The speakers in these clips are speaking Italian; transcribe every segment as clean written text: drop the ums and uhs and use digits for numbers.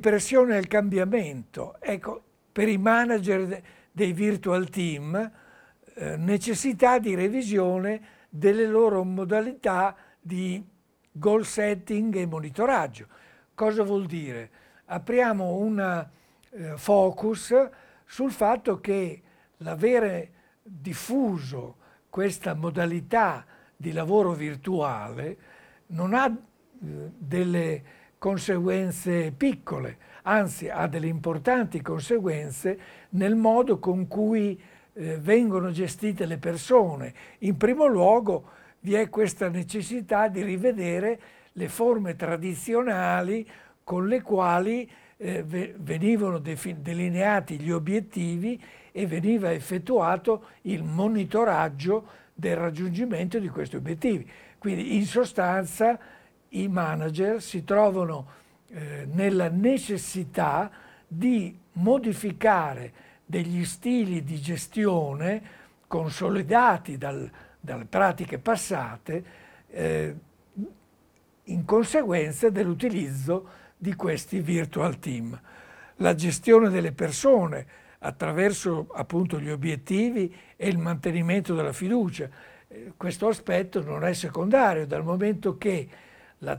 l'impressione al cambiamento. Ecco, per i manager dei virtual team, necessità di revisione delle loro modalità di goal setting e monitoraggio. Cosa vuol dire? Apriamo un focus sul fatto che l'avere diffuso questa modalità di lavoro virtuale non ha delle conseguenze piccole, anzi ha delle importanti conseguenze nel modo con cui vengono gestite le persone. In primo luogo vi è questa necessità di rivedere le forme tradizionali con le quali venivano delineati gli obiettivi e veniva effettuato il monitoraggio del raggiungimento di questi obiettivi. Quindi in sostanza i manager si trovano nella necessità di modificare degli stili di gestione consolidati dalle pratiche passate in conseguenza dell'utilizzo di questi virtual team. La gestione delle persone attraverso appunto gli obiettivi e il mantenimento della fiducia. Questo aspetto non è secondario, dal momento che la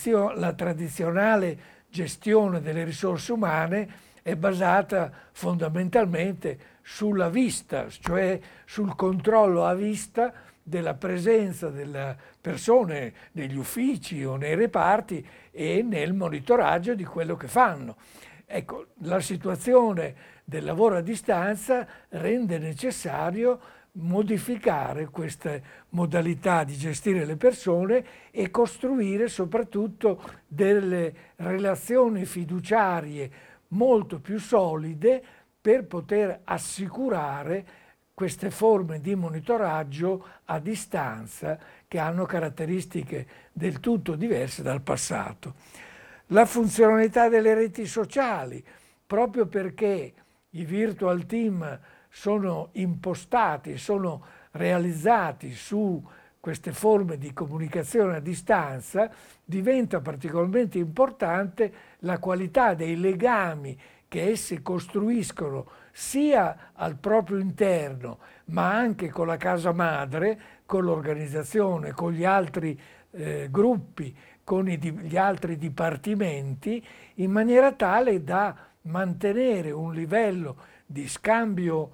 tradizionale gestione delle risorse umane è basata fondamentalmente sulla vista, cioè sul controllo a vista della presenza delle persone negli uffici o nei reparti e nel monitoraggio di quello che fanno. Ecco, la situazione del lavoro a distanza rende necessario modificare queste modalità di gestire le persone e costruire soprattutto delle relazioni fiduciarie molto più solide per poter assicurare queste forme di monitoraggio a distanza che hanno caratteristiche del tutto diverse dal passato. La funzionalità delle reti sociali, proprio perché i virtual team sono impostati, sono realizzati su queste forme di comunicazione a distanza, diventa particolarmente importante la qualità dei legami che esse costruiscono sia al proprio interno, ma anche con la casa madre, con l'organizzazione, con gli altri gruppi, con gli altri dipartimenti, in maniera tale da mantenere un livello di scambio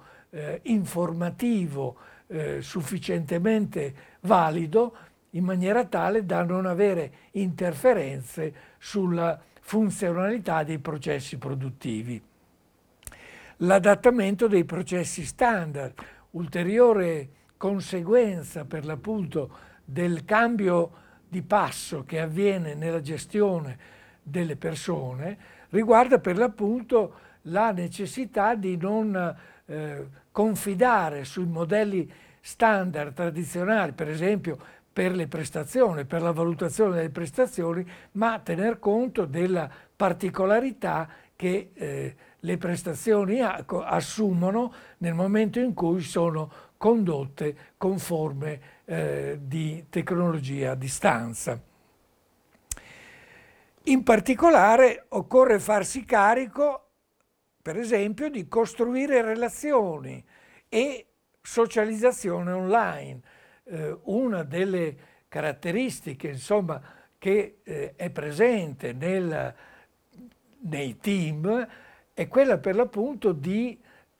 informativo sufficientemente valido, in maniera tale da non avere interferenze sulla funzionalità dei processi produttivi. L'adattamento dei processi standard, ulteriore conseguenza per l'appunto del cambio di passo che avviene nella gestione delle persone, riguarda per l'appunto la necessità di non confidare sui modelli standard tradizionali, per esempio per le prestazioni, per la valutazione delle prestazioni, ma tener conto della particolarità che le prestazioni assumono nel momento in cui sono condotte con forme di tecnologia a distanza. In particolare occorre farsi carico, per esempio, di costruire relazioni e socializzazione online. Una delle caratteristiche, insomma, che è presente nei team è quella per l'appunto di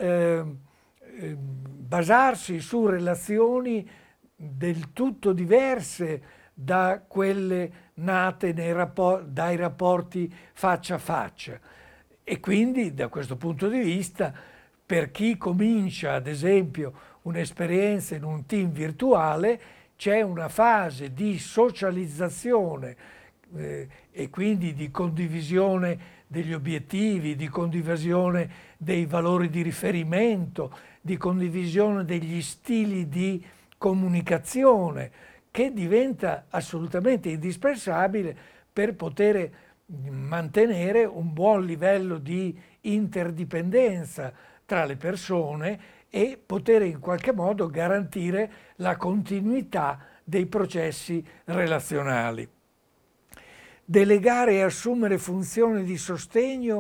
basarsi su relazioni del tutto diverse da quelle nate dai rapporti faccia a faccia. E quindi da questo punto di vista, per chi comincia ad esempio un'esperienza in un team virtuale, c'è una fase di socializzazione e quindi di condivisione degli obiettivi, di condivisione dei valori di riferimento, di condivisione degli stili di comunicazione, che diventa assolutamente indispensabile per poter mantenere un buon livello di interdipendenza tra le persone e poter in qualche modo garantire la continuità dei processi relazionali. Delegare e assumere funzioni di sostegno